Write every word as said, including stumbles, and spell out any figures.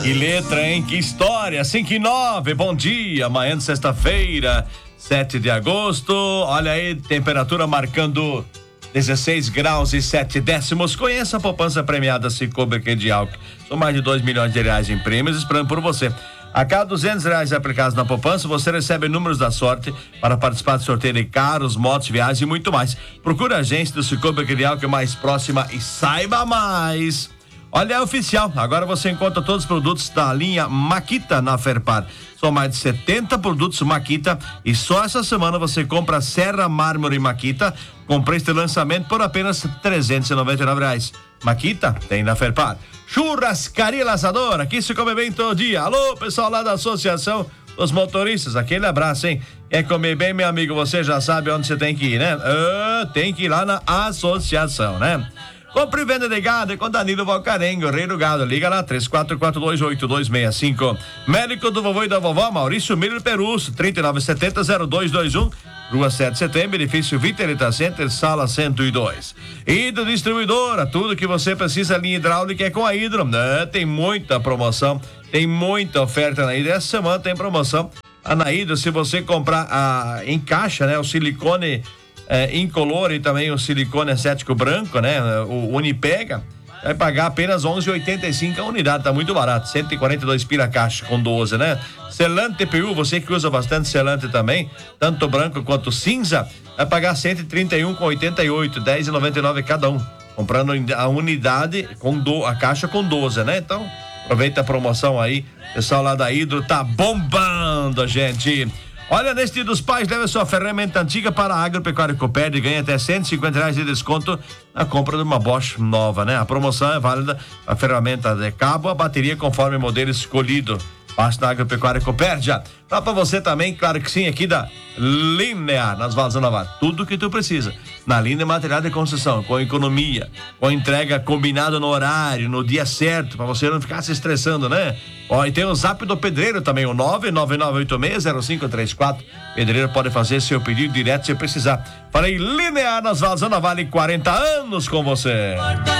Que letra, hein? Que história! cinco e nove, bom dia, amanhã de sexta-feira, sete de agosto, olha aí, temperatura marcando dezesseis graus e sete décimos. Conheça a poupança premiada Cicobi Credial. São mais de dois milhões de reais em prêmios esperando por você. A cada duzentos reais aplicados na poupança, você recebe números da sorte para participar do sorteio de carros, motos, viagens e muito mais. Procure a agência do Cicobi Credial que é mais próxima e saiba mais. Olha, é oficial, agora você encontra todos os produtos da linha Makita na Ferpar. São mais de setenta produtos Makita e só essa semana você compra Serra Mármore Makita com preço de lançamento por apenas trezentos e noventa e nove reais. Makita tem na Ferpar. Churrascaria Laçador, aqui se come bem todo dia. Alô, pessoal lá da Associação dos Motoristas, aquele abraço, hein? Quer comer bem, meu amigo, você já sabe onde você tem que ir, né? Ah, tem que ir lá na Associação, né? Compre e venda de gado com Danilo Valcarengo, Rei do Gado. Liga lá, três quatro quatro dois oito dois seis cinco. Médico do vovô e da vovó, Maurício Miller Perusso, trinta e nove setenta zero dois dois um. Rua sete de setembro, edifício Vitalita Center, sala cento e dois. Hidro Distribuidora, tudo que você precisa, linha hidráulica é com a Hidro. É, tem muita promoção, tem muita oferta na Hidro. Essa semana tem promoção. A na Hidro, se você comprar a, em caixa, né, o silicone É, incolor e também o silicone acético branco, né? O Unipega vai pagar apenas onze reais e oitenta e cinco centavos a unidade, tá muito barato, cento e quarenta e dois pila a caixa com doze, né? Selante T P U, você que usa bastante selante também, tanto branco quanto cinza, vai pagar cento e trinta e um reais e oitenta e oito centavos, dez reais e noventa e nove centavos cada um, comprando a unidade com do, a caixa com doze, né? Então, aproveita a promoção aí, pessoal lá da Hidro tá bombando, gente. Olha, neste Dia dos Pais, leve sua ferramenta antiga para a Agropecuária Copérnia e ganha até cento e cinquenta reais de desconto na compra de uma Bosch nova, né? A promoção é válida a ferramenta de cabo, a bateria conforme o modelo escolhido. Passe na Agropecuária Copérnia. Tá pra você também, claro que sim, aqui da Linear, nas Valas da Navarra. Tudo que tu precisa. Na Linear Material de Construção, com economia, com entrega combinada no horário, no dia certo, pra você não ficar se estressando, né? Ó, e tem o zap do Pedreiro também, o nove nove nove oito seis zero cinco três quatro. Pedreiro pode fazer seu pedido direto se precisar. Falei Linear, nas Valas da Navarra, quarenta anos com você.